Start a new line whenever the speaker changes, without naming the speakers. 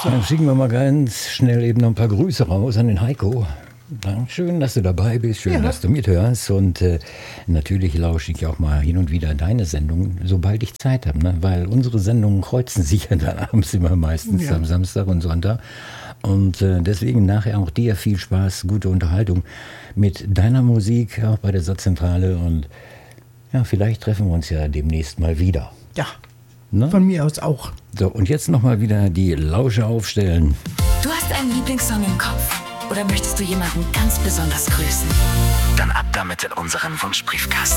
Dann schicken wir mal ganz schnell eben noch ein paar Grüße raus an den Heiko. Schön, dass du dabei bist, schön, dass du mithörst und natürlich lausche ich auch mal hin und wieder deine Sendung, sobald ich Zeit habe, ne? Weil unsere Sendungen kreuzen sich ja dann abends immer meistens am Samstag und Sonntag und deswegen nachher auch dir viel Spaß, gute Unterhaltung mit deiner Musik, auch bei der Satzzentrale und ja, vielleicht treffen wir uns ja demnächst mal wieder.
Ja,
ne?
Von mir aus auch.
So, und jetzt nochmal wieder die Lauscher aufstellen.
Du hast einen Lieblingssong im Kopf. Oder möchtest du jemanden ganz besonders grüßen? Dann ab damit in unseren Wunschbriefkasten.